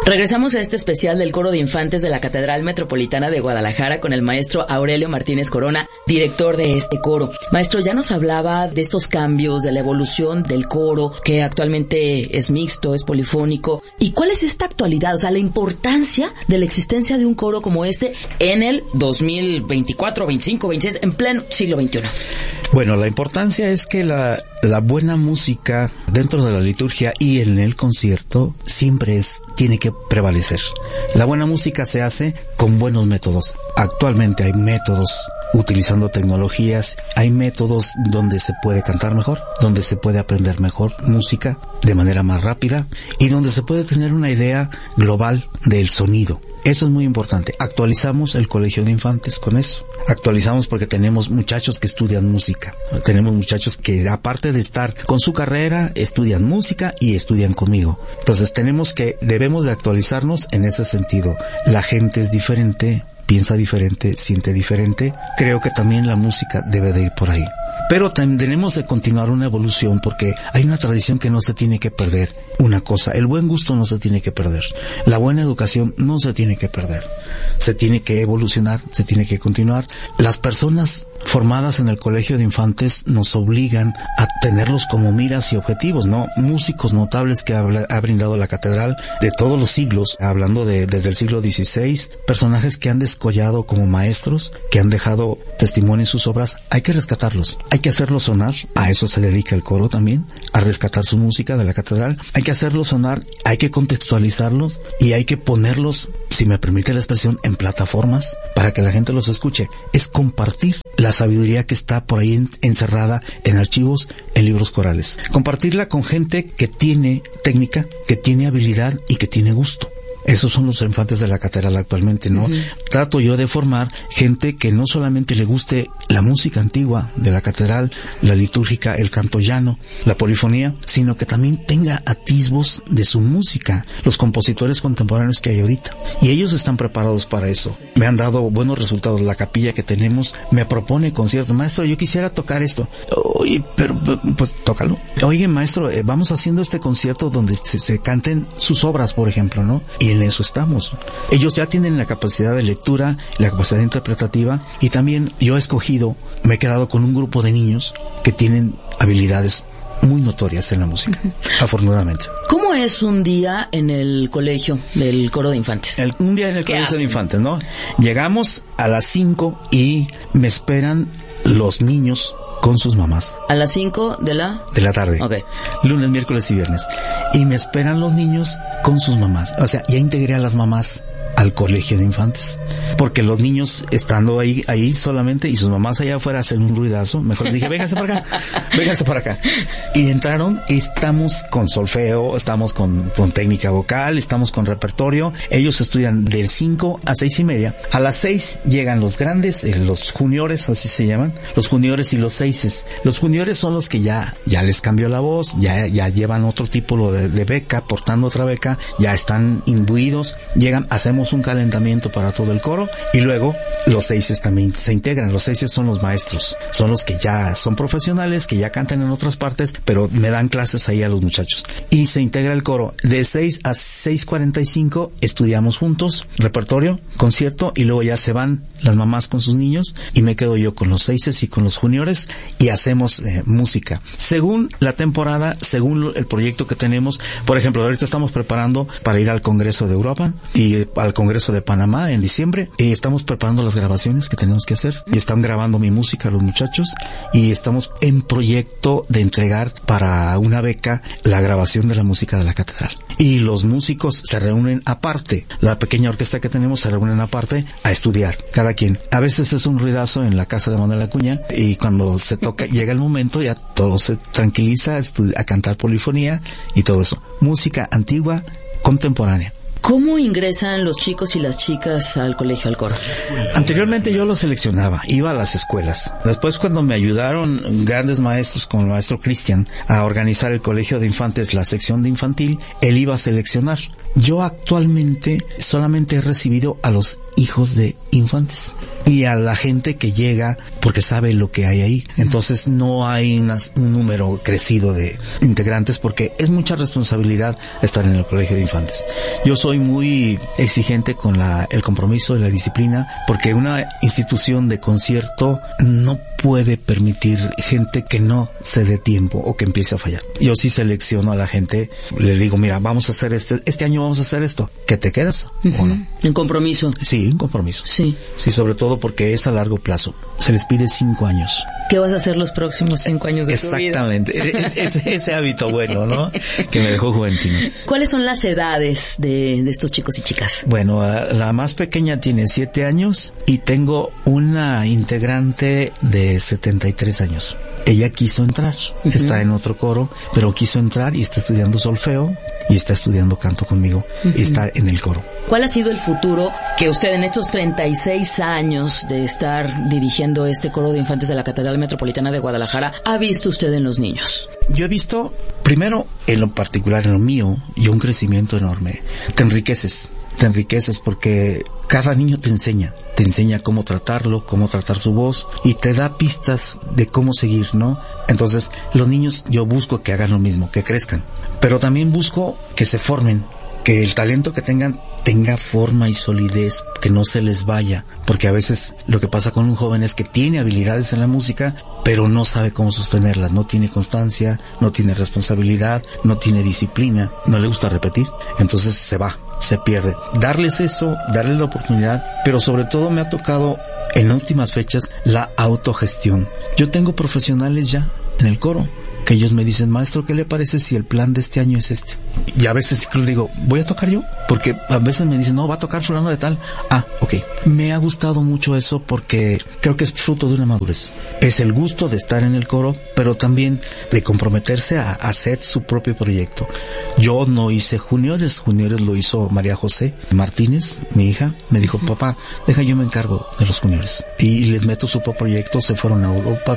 Regresamos a este especial del Coro de Infantes de la Catedral Metropolitana de Guadalajara con el maestro Aurelio Martínez Corona, director de este coro. Maestro, ya nos hablaba de estos cambios, de la evolución del coro, que actualmente es mixto, es polifónico. ¿Y cuál es esta actualidad? O sea, la importancia de la existencia de un coro como este en el 2024, 25, 26, en pleno siglo XXI. Bueno, la importancia es que la buena música dentro de la liturgia y en el concierto siempre tiene que prevalecer. La buena música se hace con buenos métodos. Actualmente hay métodos utilizando tecnologías, hay métodos donde se puede cantar mejor, donde se puede aprender mejor música de manera más rápida y donde se puede tener una idea global del sonido. Eso es muy importante. Actualizamos el colegio de infantes con eso. Actualizamos porque tenemos muchachos que estudian música. Tenemos muchachos que, aparte de estar con su carrera, estudian música y estudian conmigo. Entonces debemos de actualizarnos en ese sentido. La gente es diferente, piensa diferente, siente diferente. Creo que también la música debe de ir por ahí. Pero tenemos de continuar una evolución porque hay una tradición que no se tiene que perder. Una cosa, el buen gusto no se tiene que perder. La buena educación no se tiene que perder. Se tiene que evolucionar, se tiene que continuar. Las personas formadas en el colegio de infantes nos obligan a tenerlos como miras y objetivos, ¿no? Músicos notables que ha brindado la catedral de todos los siglos, hablando desde el siglo XVI, personajes que han descollado como maestros, que han dejado testimonio en sus obras. Hay que rescatarlos. Hay que hacerlos sonar, a eso se dedica el coro también, a rescatar su música de la catedral. Hay que hacerlos sonar, hay que contextualizarlos y hay que ponerlos, si me permite la expresión, en plataformas para que la gente los escuche. Es compartir la sabiduría que está por ahí encerrada en archivos, en libros corales. Compartirla con gente que tiene técnica, que tiene habilidad y que tiene gusto. Esos son los infantes de la catedral actualmente, ¿no? Uh-huh. Trato yo de formar gente que no solamente le guste la música antigua de la catedral, la litúrgica, el canto llano, la polifonía, sino que también tenga atisbos de su música, los compositores contemporáneos que hay ahorita. Y ellos están preparados para eso. Me han dado buenos resultados. La capilla que tenemos me propone conciertos. Maestro, yo quisiera tocar esto. Oye, pero pues tócalo. Oye, maestro, vamos haciendo este concierto donde se canten sus obras, por ejemplo, ¿no? Y en eso estamos. Ellos ya tienen la capacidad de lectura, la capacidad interpretativa, y también yo me he quedado con un grupo de niños que tienen habilidades muy notorias en la música, afortunadamente. ¿Cómo es un día en el colegio del coro de infantes? Un día en el colegio de infantes, ¿no? Llegamos a las 5 y me esperan los niños con sus mamás. ¿A las 5 de la tarde? Okay. Lunes, miércoles y viernes. Y me esperan los niños con sus mamás. O sea, ya integré a las mamás al colegio de infantes. Porque los niños estando ahí solamente y sus mamás allá afuera hacen un ruidazo. Mejor dije, vénganse para acá. Y entraron, estamos con solfeo, estamos con técnica vocal, estamos con repertorio. Ellos estudian del 5 a 6:30. A las 6 llegan los grandes, los juniores, así se llaman, los juniores y los 6. Los juniores son los que ya les cambió la voz, ya llevan otro tipo de beca, portando otra beca, ya están imbuidos, llegan, hacemos un calentamiento para todo el coro y luego los 6 también se integran. Los 6 son los maestros, son los que ya son profesionales, que ya cantan en otras partes, pero me dan clases ahí a los muchachos. Y se integra el coro. De 6 a 6:45 estudiamos juntos, repertorio, concierto, y luego ya se van las mamás con sus niños y me quedo yo con los 6 y con los juniores y hacemos música. Según la temporada, según el proyecto que tenemos, por ejemplo, ahorita estamos preparando para ir al Congreso de Europa y al Congreso de Panamá en diciembre, y estamos preparando las grabaciones que tenemos que hacer, y están grabando mi música los muchachos, y estamos en proyecto de entregar para una beca la grabación de la música de la catedral. Y los músicos se reúnen aparte, la pequeña orquesta que tenemos se reúnen aparte a estudiar, cada quien. A veces es un ruidazo en la casa de Manuel Acuña, y cuando se toca, llega el momento, ya todo se tranquiliza a cantar polifonía y todo eso. Música antigua, contemporánea. ¿Cómo ingresan los chicos y las chicas al colegio, al coro? Anteriormente yo los seleccionaba, iba a las escuelas. Después, cuando me ayudaron grandes maestros como el maestro Cristian a organizar el colegio de infantes, la sección de infantil, él iba a seleccionar. Yo actualmente solamente he recibido a los hijos de infantes. y a la gente que llega porque sabe lo que hay ahí. Entonces no hay un número crecido de integrantes porque es mucha responsabilidad estar en el colegio de infantes. Yo soy muy exigente con el compromiso y la disciplina, porque una institución de concierto no puede permitir gente que no se dé tiempo o que empiece a fallar. Yo sí selecciono a la gente, le digo, mira, vamos a hacer este año vamos a hacer esto, ¿que te quedas o no? ¿En compromiso? Sí, un compromiso. Sí, sobre todo porque es a largo plazo. Se les pide 5 años. ¿Qué vas a hacer los próximos 5 años de tu vida? Exactamente. Ese hábito bueno, ¿no? Que me dejó juventino. ¿Cuáles son las edades de estos chicos y chicas? Bueno, la más pequeña tiene 7 años y tengo una integrante de 73 años. Ella quiso entrar, está en otro coro, pero quiso entrar y está estudiando solfeo y está estudiando canto conmigo y está en el coro. ¿Cuál ha sido el futuro que usted en estos 36 años de estar dirigiendo este coro de infantes de la Catedral Metropolitana de Guadalajara ha visto usted en los niños? Yo he visto, primero, en lo particular, en lo mío, y un crecimiento enorme. Te enriqueces porque cada niño te enseña cómo tratarlo, cómo tratar su voz y te da pistas de cómo seguir, ¿no? Entonces, los niños yo busco que hagan lo mismo, que crezcan, pero también busco que se formen, que el talento que tengan tenga forma y solidez, que no se les vaya, porque a veces lo que pasa con un joven es que tiene habilidades en la música, pero no sabe cómo sostenerlas, no tiene constancia, no tiene responsabilidad, no tiene disciplina, no le gusta repetir, entonces se va, se pierde. Darles eso, darles la oportunidad, pero sobre todo me ha tocado en últimas fechas la autogestión. Yo tengo profesionales ya en el coro que ellos me dicen, maestro, ¿qué le parece si el plan de este año es este? Y a veces incluso digo, ¿voy a tocar yo? Porque a veces me dicen, no, va a tocar fulano de tal. Ah, ok. Me ha gustado mucho eso porque creo que es fruto de una madurez. Es el gusto de estar en el coro, pero también de comprometerse a hacer su propio proyecto. Yo no hice juniores lo hizo María José Martínez, mi hija. Me dijo, papá, yo me encargo de los juniores. Y les meto su propio proyecto, se fueron a Europa,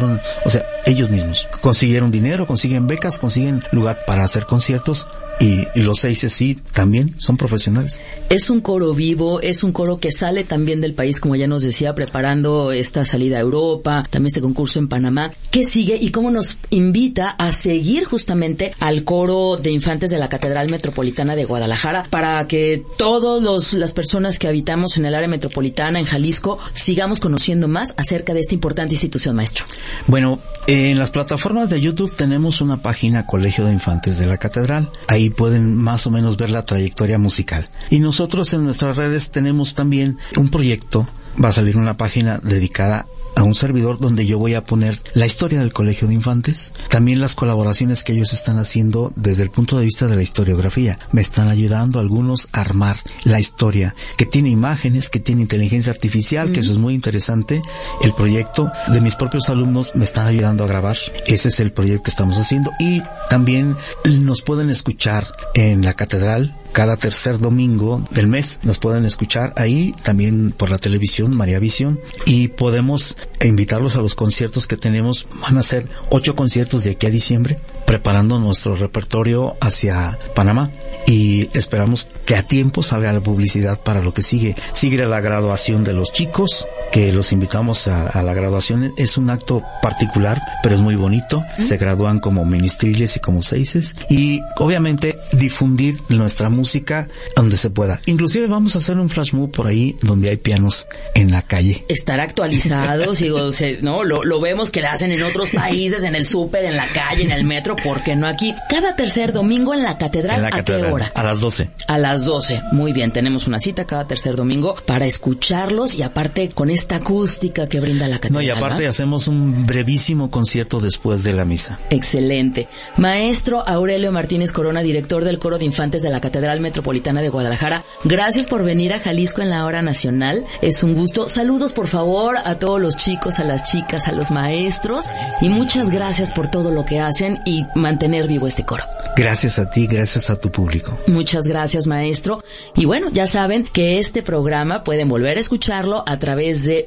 ellos mismos consiguieron dinero, consiguen becas, consiguen lugar para hacer conciertos y los 6 sí también son profesionales. Es un coro vivo, es un coro que sale también del país, como ya nos decía, preparando esta salida a Europa, también este concurso en Panamá. ¿Qué sigue y cómo nos invita a seguir justamente al coro de infantes de la Catedral Metropolitana de Guadalajara para que todas las personas que habitamos en el área metropolitana, en Jalisco, sigamos conociendo más acerca de esta importante institución, maestro? Bueno, en las plataformas de YouTube tenemos una página Colegio de Infantes de la Catedral. Ahí pueden más o menos ver la trayectoria musical. Y nosotros en nuestras redes tenemos también un proyecto, va a salir una página dedicada a un servidor donde yo voy a poner la historia del Colegio de Infantes, también las colaboraciones que ellos están haciendo desde el punto de vista de la historiografía. Me están ayudando algunos a armar la historia, que tiene imágenes, que tiene inteligencia artificial, que eso es muy interesante. El proyecto de mis propios alumnos me están ayudando a grabar. Ese es el proyecto que estamos haciendo. Y también nos pueden escuchar en la catedral cada tercer domingo del mes. Nos pueden escuchar ahí, también por la televisión, María Visión, y podemos invitarlos a los conciertos que tenemos. Van a ser 8 conciertos de aquí a diciembre, preparando nuestro repertorio hacia Panamá, y esperamos que a tiempo salga la publicidad para lo que sigue. Sigue la graduación de los chicos, que los invitamos a la graduación. Es un acto particular, pero es muy bonito. Se gradúan como ministriles y como seises, y obviamente difundir nuestra música donde se pueda. Inclusive vamos a hacer un flash mob por ahí donde hay pianos en la calle. Estar actualizados, no, lo vemos que le hacen en otros países, en el súper, en la calle, en el metro, ¿por qué no aquí? Cada tercer domingo en la catedral. ¿A qué hora? A las 12. A las 12. Muy bien, tenemos una cita cada tercer domingo para escucharlos, y aparte con esta acústica que brinda la catedral. No, y aparte hacemos un brevísimo concierto después de la misa. Excelente. Maestro Aurelio Martínez Corona, director del Coro de Infantes de la Catedral Metropolitana de Guadalajara, gracias por venir a Jalisco en la hora nacional. Es un gusto. Saludos, por favor, a todos los chicos, a las chicas, a los maestros, y muchas gracias por todo lo que hacen y mantener vivo este coro. Gracias a ti, gracias a tu público. Muchas gracias, maestro. Y bueno, ya saben que este programa pueden volver a escucharlo a través de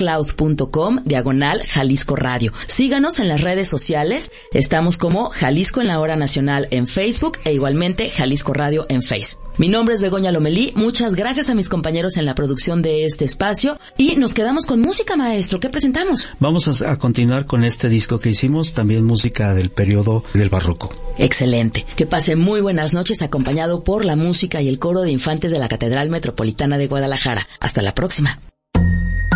mixcloud.com/Jalisco Radio. Síganos en las redes sociales. Estamos como Jalisco en la hora nacional en Facebook, e igualmente Jalisco Radio en Face. Mi nombre es Begoña Lomelí, muchas gracias a mis compañeros en la producción de este espacio y nos quedamos con música, maestro. ¿Qué presentamos? Vamos a continuar con este disco que hicimos, también música del periodo del barroco. Excelente. Que pase muy buenas noches acompañado por la música y el coro de infantes de la Catedral Metropolitana de Guadalajara. Hasta la próxima.